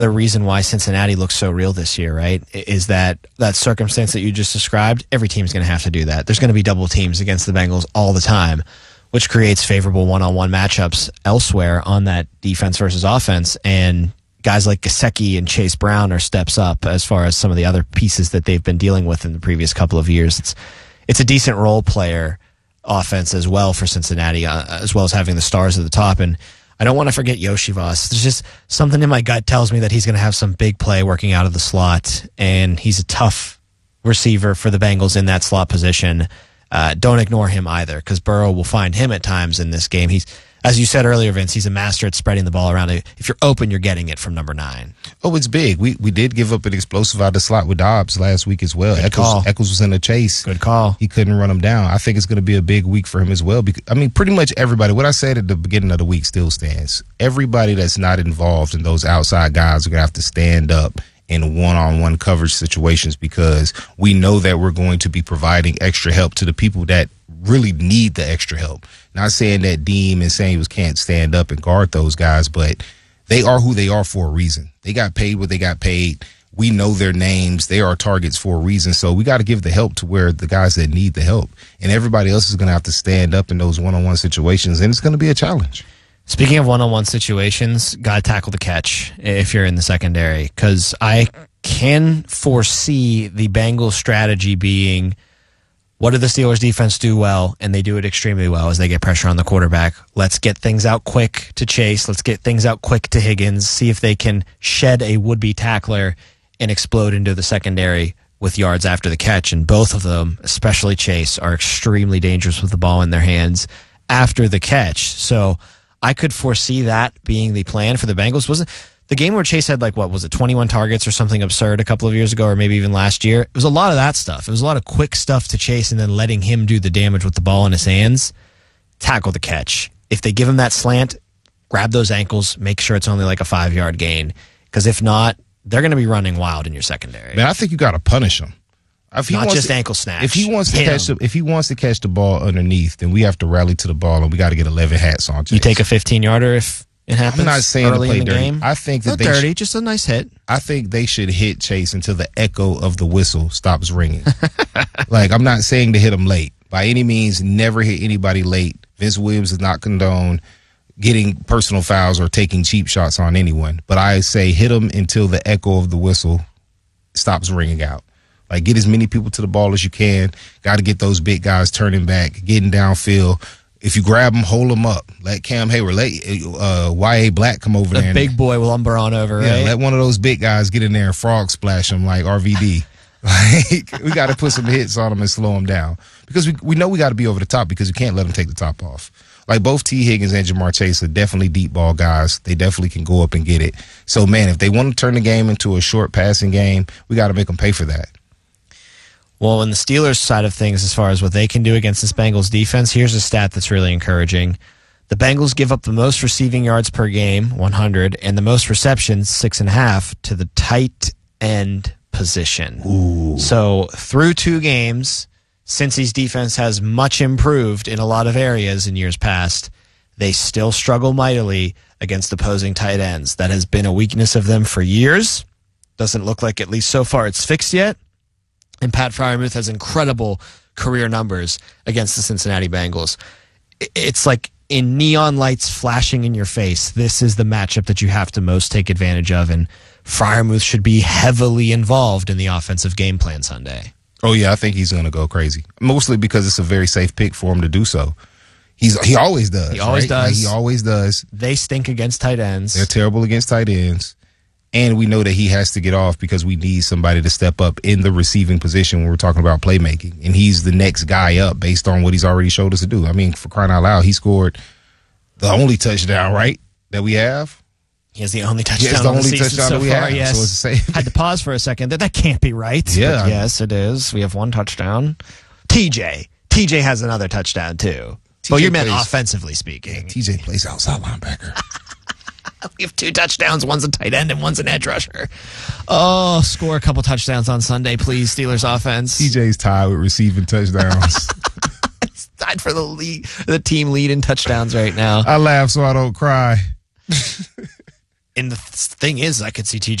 the reason why Cincinnati looks so real this year, right, is that circumstance that you just described. Every team's going to have to do that. There's going to be double teams against the Bengals all the time, which creates favorable one-on-one matchups elsewhere on that defense versus offense. And guys like Gesicki and Chase Brown are steps up as far as some of the other pieces that they've been dealing with in the previous couple of years. It's a decent role player offense as well for Cincinnati, as well as having the stars at the top. And I don't want to forget Yoshivas. There's just something in my gut tells me that he's going to have some big play working out of the slot, and he's a tough receiver for the Bengals in that slot position. Don't ignore him either, because Burrow will find him at times in this game. He's, as you said earlier, Vince, he's a master at spreading the ball around. If you're open, you're getting it from number 9. Oh, it's big. We did give up an explosive out of the slot with Dobbs last week as well. Echols was in the chase. Good call. He couldn't run him down. I think it's going to be a big week for him as well. Because, I mean, pretty much everybody, what I said at the beginning of the week still stands. Everybody that's not involved in those outside guys are going to have to stand up in one-on-one coverage situations, because we know that we're going to be providing extra help to the people that really need the extra help. Not saying that Deem and Samuels can't stand up and guard those guys, but they are who they are for a reason. They got paid what they got paid. We know their names. They are targets for a reason. So we got to give the help to where the guys that need the help. And everybody else is going to have to stand up in those one-on-one situations, and it's going to be a challenge. Speaking of one-on-one situations, got to tackle the catch if you're in the secondary, because I can foresee the Bengals strategy being, what do the Steelers defense do well? And they do it extremely well as they get pressure on the quarterback. Let's get things out quick to Chase. Let's get things out quick to Higgins. See if they can shed a would-be tackler and explode into the secondary with yards after the catch. And both of them, especially Chase, are extremely dangerous with the ball in their hands after the catch. So I could foresee that being the plan for the Bengals. Wasn't the game where Chase had 21 targets or something absurd a couple of years ago, or maybe even last year? It was a lot of that stuff. It was a lot of quick stuff to Chase and then letting him do the damage with the ball in his hands. Tackle the catch. If they give him that slant, grab those ankles, make sure it's only like a 5-yard gain. Because if not, they're going to be running wild in your secondary. Man, I think you got to punish him. Not just ankle snaps. If he wants to catch the ball underneath, then we have to rally to the ball, and we got to get 11 hats on Chase. You take a 15-yarder if it happens. I'm not saying early to play in the dirty. game. I think that not dirty, just a nice hit. I think they should hit Chase until the echo of the whistle stops ringing. I'm not saying to hit him late by any means. Never hit anybody late. Vince Williams does not condone getting personal fouls or taking cheap shots on anyone. But I say hit him until the echo of the whistle stops ringing out. Get as many people to the ball as you can. Got to get those big guys turning back, getting downfield. If you grab them, hold them up. Let Cam Hayward, let Y.A. Black come over there. The big boy will lumber on over, right? Yeah, let one of those big guys get in there and frog splash them like RVD. We got to put some hits on them and slow them down. Because we know we got to be over the top, because we can't let them take the top off. Both T. Higgins and Jamar Chase are definitely deep ball guys. They definitely can go up and get it. So, man, if they want to turn the game into a short passing game, we got to make them pay for that. Well, on the Steelers side of things, as far as what they can do against this Bengals defense, here's a stat that's really encouraging. The Bengals give up the most receiving yards per game, 100, and the most receptions, 6.5, to the tight end position. Ooh. So through 2 games, Cincy's defense has much improved in a lot of areas in years past. They still struggle mightily against opposing tight ends. That has been a weakness of them for years. Doesn't look like, at least so far, it's fixed yet. And Pat Freiermuth has incredible career numbers against the Cincinnati Bengals. It's like in neon lights flashing in your face. This is the matchup that you have to most take advantage of, and Freiermuth should be heavily involved in the offensive game plan Sunday. Oh, yeah, I think he's going to go crazy. Mostly because it's a very safe pick for him to do so. He always does. He always does. He always does. They stink against tight ends. They're terrible against tight ends. And we know that he has to get off because we need somebody to step up in the receiving position when we're talking about playmaking. And he's the next guy up based on what he's already showed us to do. I mean, for crying out loud, he scored the only touchdown, right, that we have? He has the only touchdown. Yes, the only touchdown so that we far, have. yes. So it's the same. Had to pause for a second. That can't be right. Yeah. But yes, it is. We have 1 touchdown. TJ has another touchdown, too. Well, you meant offensively speaking. TJ plays outside linebacker. We have 2 touchdowns. One's a tight end and one's an edge rusher. Oh, score a couple touchdowns on Sunday, please, Steelers offense. TJ's tied with receiving touchdowns. He's tied for the team lead in touchdowns right now. I laugh so I don't cry. And the thing is, I could see TJ